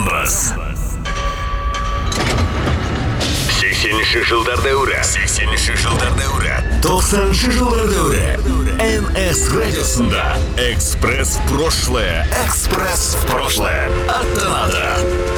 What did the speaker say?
Алтынбыз. 80-ші жылдар дәуірі. 90-ші жылдар дәуірі. НС радиосында «Экспресс в прошлое». «Экспресс в прошлое» аттанады.